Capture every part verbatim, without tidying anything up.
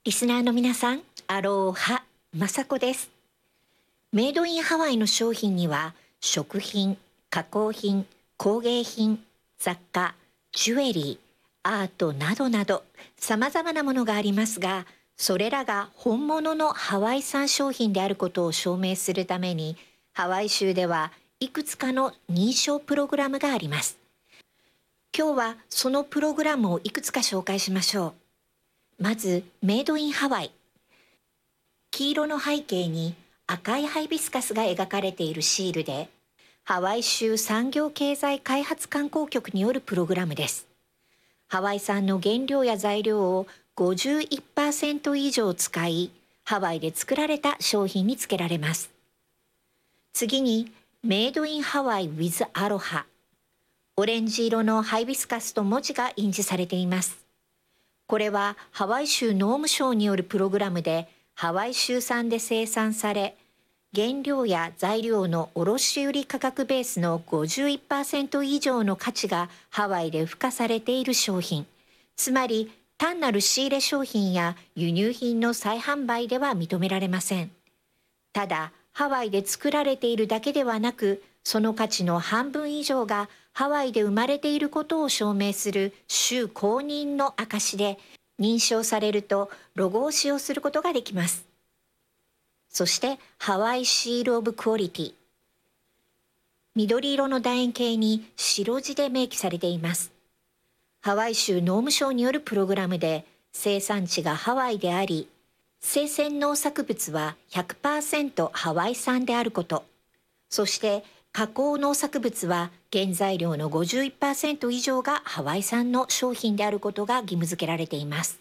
リスナーの皆さん、アローハ、マサコです。メイドインハワイの商品には、食品、加工品、工芸品、雑貨、ジュエリー、アートなどなど、様々なものがありますが、それらが本物のハワイ産商品であることを証明するために、ハワイ州ではいくつかの認証プログラムがあります。今日はそのプログラムをいくつか紹介しましょう。まず、メイドインハワイ。黄色の背景に赤いハイビスカスが描かれているシールで、ハワイ州産業経済開発観光局によるプログラムです。ハワイ産の原料や材料を ごじゅういちパーセント 以上使い、ハワイで作られた商品につけられます。次に、メイドインハワイ with アロハ。オレンジ色のハイビスカスと文字が印字されています。これはハワイ州農務省によるプログラムで、ハワイ州産で生産され、原料や材料の卸売価格ベースの ごじゅういちパーセント 以上の価値がハワイで付加されている商品。つまり、単なる仕入れ商品や輸入品の再販売では認められません。ただ、ハワイで作られているだけではなく、その価値の半分以上がハワイで生まれていることを証明する州公認の証で、認証されるとロゴを使用することができます。そしてハワイシールオブクオリティ。緑色の楕円形に白字で明記されています。ハワイ州農務省によるプログラムで生産地がハワイであり、生鮮農作物は ひゃくパーセント ハワイ産であること、そして加工農作物は原材料の ごじゅういちパーセント 以上がハワイ産の商品であることが義務付けられています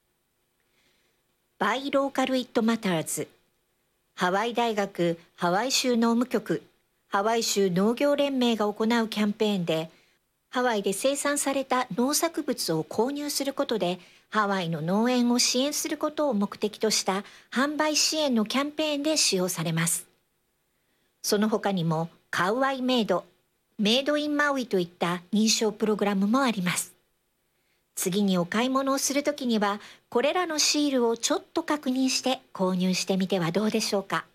。Buy Local It Matters。ハワイ大学ハワイ州農務局、ハワイ州農業連盟が行うキャンペーンで、ハワイで生産された農作物を購入することで、ハワイの農園を支援することを目的とした販売支援のキャンペーンで使用されます。その他にも、カウアイメイド、メイドインマウイといった認証プログラムもあります。次にお買い物をするときには、これらのシールをちょっと確認して購入してみてはどうでしょうか。